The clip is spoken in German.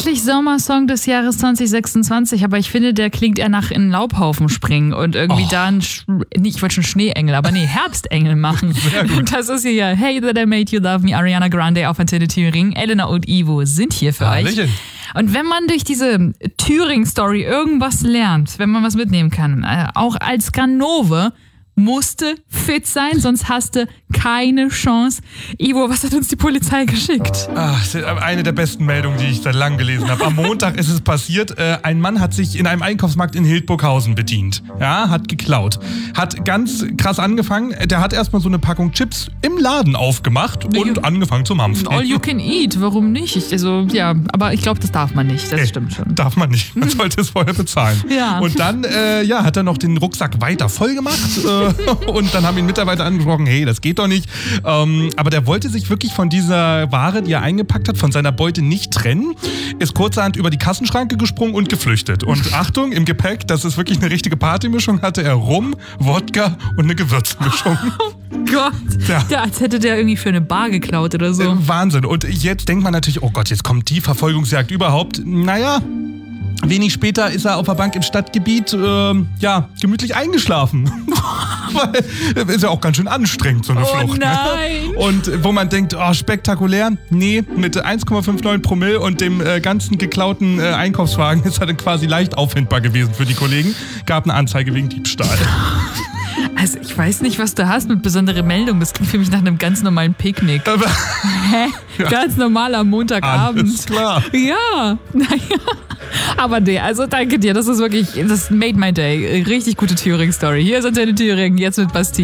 eigentlich Sommersong des Jahres 2026, aber ich finde, der klingt eher nach in einen Laubhaufen springen und irgendwie da ich wollte schon Schneeengel, aber Herbstengel machen. Und das ist hier Hey That I Made You Love Me, Ariana Grande auf Antenne Thüringen. Elena und Ivo sind hier für euch. Und wenn man durch diese Thüringen-Story irgendwas lernt, wenn man was mitnehmen kann, auch als Ganove, musste fit sein, sonst hast du keine Chance. Ivo, was hat uns die Polizei geschickt? Eine der besten Meldungen, die ich seit langem gelesen habe. Am Montag ist es passiert, ein Mann hat sich in einem Einkaufsmarkt in Hildburghausen bedient. Ja, hat geklaut. Hat ganz krass angefangen, der hat erstmal so eine Packung Chips im Laden aufgemacht und angefangen zu mampfen. All you can eat, warum nicht? Aber ich glaube, das darf man nicht, das stimmt schon. Darf man nicht, man sollte es vorher bezahlen. Ja. Und dann hat er noch den Rucksack weiter voll gemacht und dann haben ihn Mitarbeiter angesprochen, hey, das geht doch nicht. Aber der wollte sich wirklich von dieser Ware, die er eingepackt hat, von seiner Beute nicht trennen, ist kurzerhand über die Kassenschranke gesprungen und geflüchtet. Und Achtung, im Gepäck, das ist wirklich eine richtige Partymischung, hatte er Rum, Wodka und eine Gewürzmischung. Oh Gott, ja, als hätte der irgendwie für eine Bar geklaut oder so. Wahnsinn. Und jetzt denkt man natürlich, oh Gott, jetzt kommt die Verfolgungsjagd überhaupt. Naja, wenig später ist er auf der Bank im Stadtgebiet, gemütlich eingeschlafen. Weil ist ja auch ganz schön anstrengend, so eine Flucht. Nein. Ne? Und wo man denkt, spektakulär, nee, mit 1,59 Promille und dem ganzen geklauten Einkaufswagen ist er dann quasi leicht auffindbar gewesen für die Kollegen. Gab eine Anzeige wegen Diebstahl. Also ich weiß nicht, was du hast mit besonderen Meldungen. Das klingt für mich nach einem ganz normalen Picknick. Hä? Ja. Ganz normal am Montagabend. Alles klar. Ja, naja. Aber also danke dir. Das ist wirklich, das made my day. Richtig gute Thüringen-Story. Hier ist Antenne Thüringen, jetzt mit Bastille.